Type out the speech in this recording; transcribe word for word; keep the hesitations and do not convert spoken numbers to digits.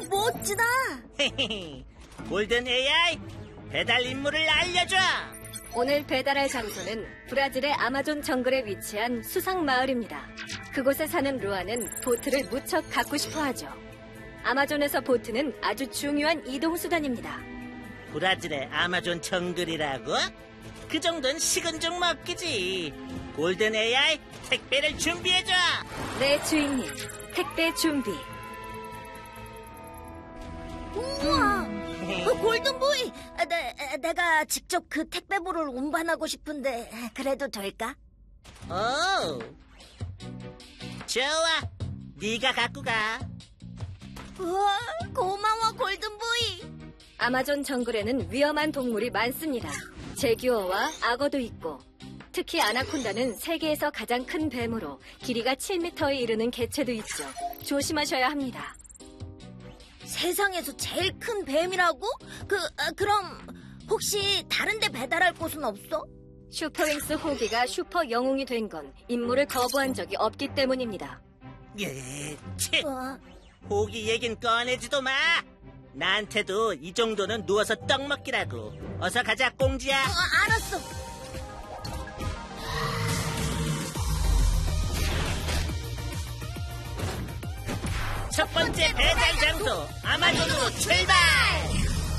멋지다. 골든 에이아이, 배달 임무를 알려줘. 오늘 배달할 장소는 브라질의 아마존 정글에 위치한 수상 마을입니다. 그곳에 사는 루아는 보트를 무척 갖고 싶어 하죠. 아마존에서 보트는 아주 중요한 이동 수단입니다. 브라질의 아마존 정글이라고? 그 정도는 식은 죽 먹기지. 골든 에이아이, 택배를 준비해줘. 네, 주인님. 택배 준비. 우와, 어, 골든보이. 내, 내가 직접 그 택배보를 운반하고 싶은데 그래도 될까? 오, 좋아. 네가 갖고 가. 우와, 고마워 골든보이. 아마존 정글에는 위험한 동물이 많습니다. 제규어와 악어도 있고, 특히 아나콘다는 세계에서 가장 큰 뱀으로 길이가 칠 미터에 이르는 개체도 있죠. 조심하셔야 합니다. 세상에서 제일 큰 뱀이라고? 그, 아, 그럼 혹시 다른 데 배달할 곳은 없어? 슈퍼윙스 호기가 슈퍼 영웅이 된 건 임무를 거부한 적이 없기 때문입니다. 예, 치. 어, 호기 얘긴 꺼내지도 마. 나한테도 이 정도는 누워서 떡 먹기라고. 어서 가자, 꽁지야. 어, 알았어. 첫 번째 배달 장소, 아마존으로 출발!